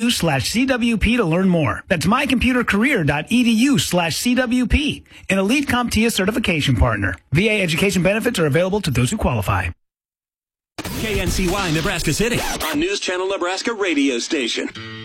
mycomputercareer.edu/CWP to learn more. That's mycomputercareer.edu/CWP, an Elite CompTIA certification partner. VA education benefits are available to those who qualify. KNCY Nebraska City, a News Channel Nebraska radio station.